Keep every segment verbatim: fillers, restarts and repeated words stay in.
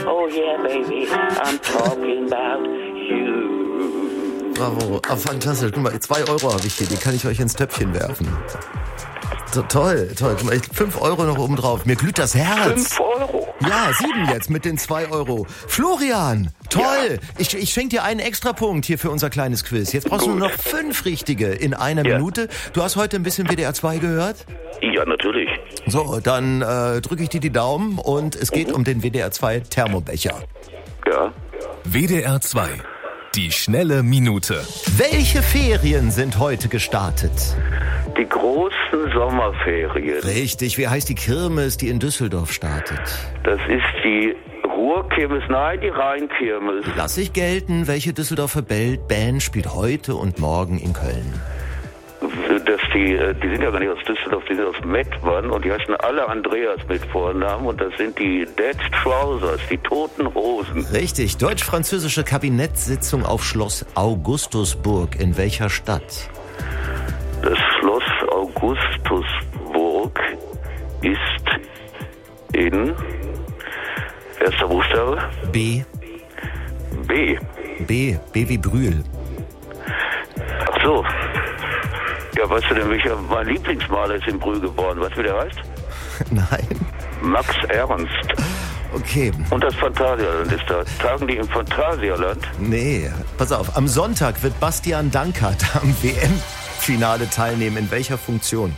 Oh yeah, baby, I'm talking about you. Bravo, ah, fantastisch. Guck mal, zwei Euro habe ich hier, die kann ich euch ins Töpfchen werfen. So, toll, toll. Guck mal, fünf Euro noch oben drauf. Mir glüht das Herz. Fünf Euro? Ja, sieben jetzt mit den zwei Euro. Florian, toll. Ja. Ich, ich schenke dir einen Extrapunkt hier für unser kleines Quiz. Jetzt brauchst Gut. du nur noch fünf richtige in einer ja. Minute. Du hast heute ein bisschen W D R zwei gehört? Ja, natürlich. So, dann äh, drücke ich dir die Daumen und es geht mhm. um den W D R zwei Thermobecher. Ja. W D R zwei, die schnelle Minute. Welche Ferien sind heute gestartet? Die großen Sommerferien. Richtig, wie heißt die Kirmes, die in Düsseldorf startet? Das ist die Ruhrkirmes, nein, die Rheinkirmes. Lass ich gelten, welche Düsseldorfer Band spielt heute und morgen in Köln? Das die, die sind ja gar nicht aus Düsseldorf, die sind aus Mettmann und die heißen alle Andreas mit Vornamen und das sind die Dead Trousers, die Toten Hosen. Richtig, deutsch-französische Kabinettssitzung auf Schloss Augustusburg. In welcher Stadt? Das Schloss Augustusburg ist in... Erster Buchstabe? B. B. B. B wie Brühl. Ach so. Ja, weißt du denn, welcher mein Lieblingsmaler ist in Brühl geboren? Weißt du, wie der heißt? Nein. Max Ernst. Okay. Und das Phantasialand ist da. Tagen die im Phantasialand? Nee. Pass auf, am Sonntag wird Bastian Dankert am W M-Finale teilnehmen. In welcher Funktion?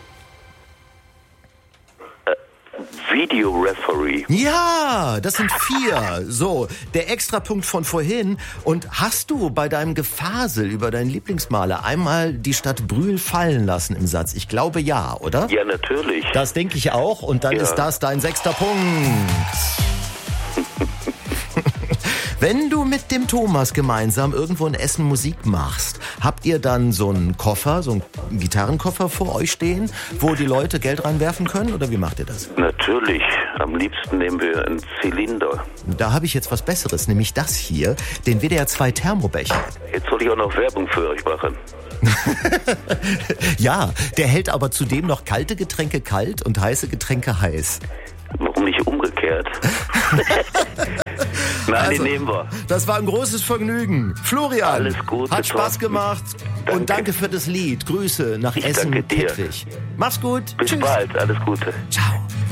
Video-Referee. Ja, das sind vier. So, der Extrapunkt von vorhin. Und hast du bei deinem Gefasel über deinen Lieblingsmaler einmal die Stadt Brühl fallen lassen im Satz? Ich glaube ja, oder? Ja, natürlich. Das denke ich auch. Und dann ja. ist das dein sechster Punkt. Wenn du mit dem Thomas gemeinsam irgendwo in Essen Musik machst, habt ihr dann so einen Koffer, so einen Gitarrenkoffer vor euch stehen, wo die Leute Geld reinwerfen können? Oder wie macht ihr das? Natürlich. Am liebsten nehmen wir einen Zylinder. Da habe ich jetzt was Besseres, nämlich das hier, den W D R zwei Thermobecher. Jetzt soll ich auch noch Werbung für euch machen. Ja, der hält aber zudem noch kalte Getränke kalt und heiße Getränke heiß. Warum nicht umgekehrt? Nein, also, den nehmen wir. Das war ein großes Vergnügen. Florian, alles Gute, hat Spaß gemacht. Danke. Und danke für das Lied. Grüße nach ich Essen. Danke dir. Kettwig. Mach's gut. Bis Tschüss. bald. Alles Gute. Ciao.